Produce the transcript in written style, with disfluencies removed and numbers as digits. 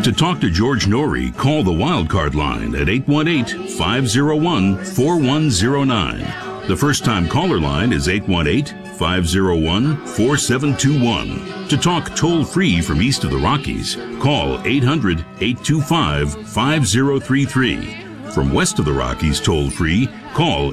To talk to George Norrie, call the Wildcard line at 818-501-4109. The first-time caller line is 818-501-4721. To talk toll-free from east of the Rockies, call 800-825-5033. From west of the Rockies toll-free, call